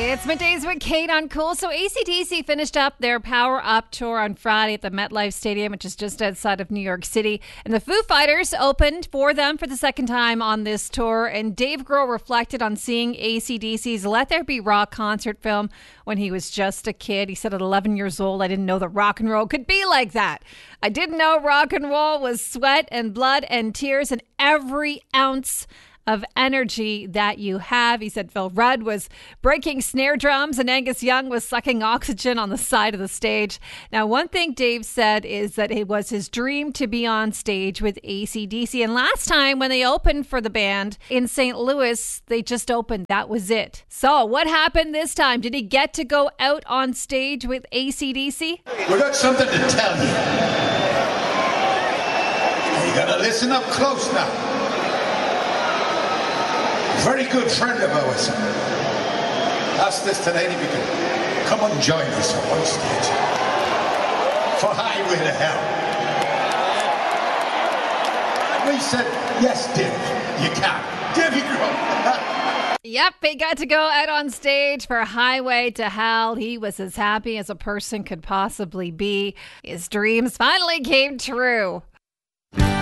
It's Middays with Kate on Cool. So AC/DC finished up their Power Up tour on Friday at the MetLife Stadium, which is just outside of New York City. And the Foo Fighters opened for them for the second time on this tour. And Dave Grohl reflected on seeing AC/DC's Let There Be Rock concert film when he was just a kid. He said, at 11 years old, I didn't know that rock and roll could be like that. I didn't know rock and roll was sweat and blood and tears and every ounce of energy that you have. He said Phil Rudd was breaking snare drums and Angus Young was sucking oxygen on the side of the stage. Now, one thing Dave said is that it was his dream to be on stage with AC/DC. And last time when they opened for the band in St. Louis, they just opened. That was it. So what happened this time? Did he get to go out on stage with AC/DC? We got something to tell you. You gotta listen up close now. Very good friend of ours asked us today if he could come and join us on stage for Highway to Hell. We said, yes, Dave, you can. Davey Grohl. Yep, he got to go out on stage for Highway to Hell. He was as happy as a person could possibly be. His dreams finally came true.